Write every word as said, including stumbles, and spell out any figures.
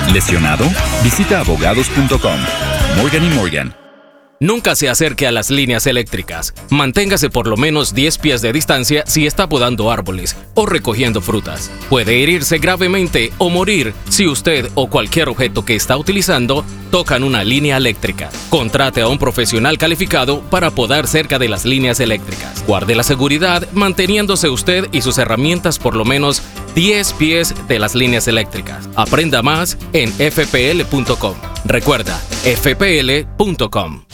¿Lesionado? Visita abogados punto com. Morgan y Morgan. Nunca se acerque a las líneas eléctricas. Manténgase por lo menos diez pies de distancia si está podando árboles o recogiendo frutas. Puede herirse gravemente o morir si usted o cualquier objeto que está utilizando tocan una línea eléctrica. Contrate a un profesional calificado para podar cerca de las líneas eléctricas. Guarde la seguridad manteniéndose usted y sus herramientas por lo menos diez pies de las líneas eléctricas. Aprenda más en F P L punto com. Recuerda, F P L punto com.